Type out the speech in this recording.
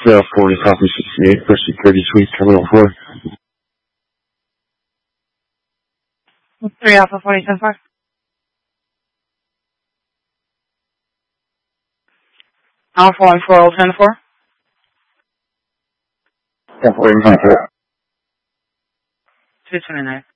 Rail 40, copy 68, Pursuit 30 Suite, Terminal 4. 3 Alpha 47-4. Alpha 1-4, Old 10-4. 10-4, 229.